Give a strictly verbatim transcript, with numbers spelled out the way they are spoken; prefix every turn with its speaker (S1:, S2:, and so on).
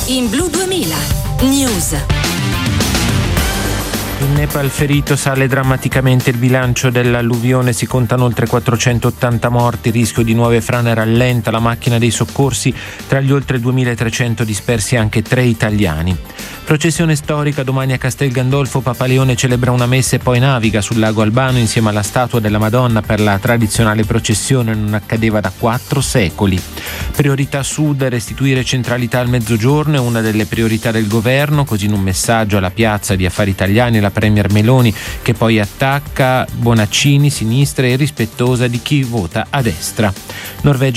S1: in Blu duemila News.
S2: In Nepal ferito sale drammaticamente il bilancio dell'alluvione, si contano oltre quattrocentottanta morti, rischio di nuove frane rallenta la macchina dei soccorsi, tra gli oltre duemilatrecento dispersi anche tre italiani. Processione storica domani a Castel Gandolfo, Papa Leone celebra una messa e poi naviga sul lago Albano insieme alla statua della Madonna per la tradizionale processione, non accadeva da quattro secoli. Priorità Sud, restituire centralità al Mezzogiorno è una delle priorità del governo, così in un messaggio alla piazza di Affari Italiani la Premier Meloni, che poi attacca Bonaccini, sinistra e rispettosa di chi vota a destra. Norvegia